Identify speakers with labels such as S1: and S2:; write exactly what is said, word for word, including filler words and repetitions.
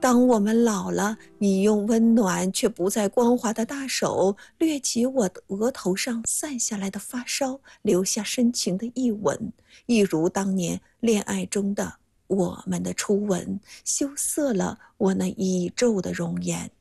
S1: 当我们老了，你用温暖却不再光滑的大手掠起我的额头上散下来的发梢，留下深情的一吻，一如当年恋爱中的我们的初吻，羞涩了我那已皱的容颜。